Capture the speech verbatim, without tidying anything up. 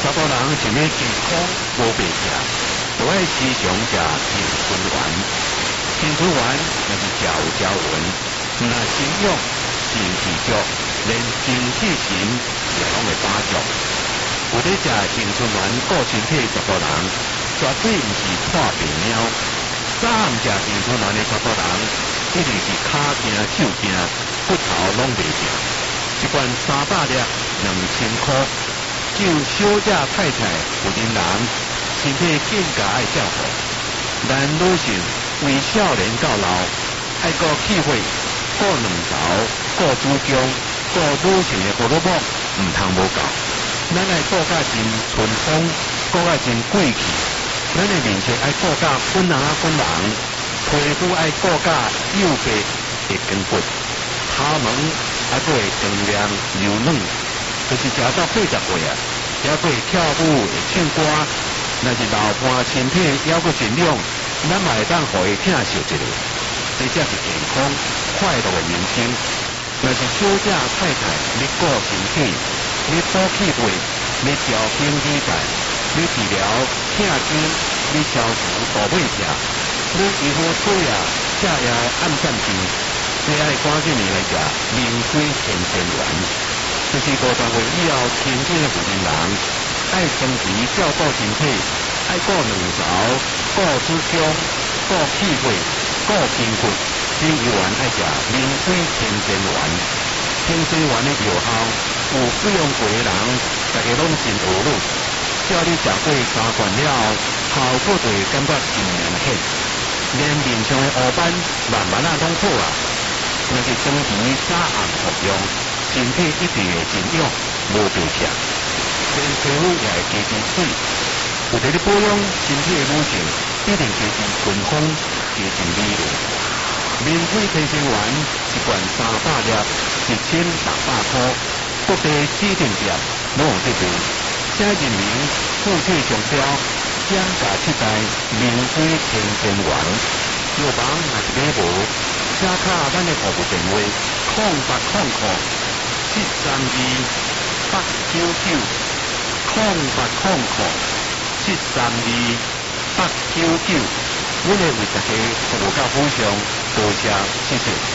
查甫人想要健康无白食，就爱时常食青春丸。青春丸那是食有条纹，那心用肾气足，连精气神也拢会把足。有咧食青春丸顾身体查甫人，绝对毋是破病猫。早暗食青春丸的查甫人，一定是骹惊手惊，骨头拢袂定。一罐三百粒，两千块。就小姐太太有人人，身体更加爱照顾。男女性为少年到老，爱顾气血，顾卵巢，顾子宫，顾女性的荷尔蒙，唔通无够。咱爱顾甲真春风，顾甲真贵气。咱的面色爱顾甲粉红啊粉红，皮肤爱顾甲幼白会光骨，头毛还佫会光亮柔软。就是食到八十岁啊，还佫会跳舞会唱歌，若是老伴身体还佫尽量，咱嘛会当互伊疼惜一下。这才是健康快乐的人生。若是小姐太太，你顾身体，你补气血，你调经理财，你治疗疼经，你消除大尾蛇，你皮肤水啊，这也暗淡病，你爱赶紧来食明水天仙丸。就是五十岁以后身体的负人人，爱长期照顾身体，爱顾卵巢、顾子宫、顾气血、顾筋骨，只有丸爱食明水天仙丸。天仙丸的药效，有使用过的人，大家拢真学论。只要你食过三罐了后，效果就会感觉真明显，连面上的黑斑慢慢啊拢好啊。若是长期早暗服用，身体一定会真勇，无白吃，连皮肤也会加真水。有在咧保养身体的女性，一定加真顺风，加真美丽。明水天仙丸一罐三百粒，一千六百块，各地指定店拢有得卖。请认明附册上标，减价七代明水天仙丸。药房若是买无，请卡咱的服务电话：空八空空。七三二八九九，空八空空，七三二八九九，我哋为大家服务到非常，多谢，谢谢。